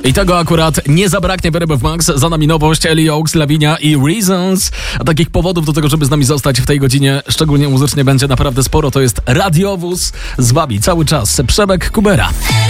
I tego akurat nie zabraknie w RMF Max. Za nami nowość, Ellie Oaks, Lavinia i Reasons. A takich powodów do tego, żeby z nami zostać w tej godzinie, szczególnie muzycznie, będzie naprawdę sporo. To jest Radiowóz z wami cały czas. Przemek Kubera.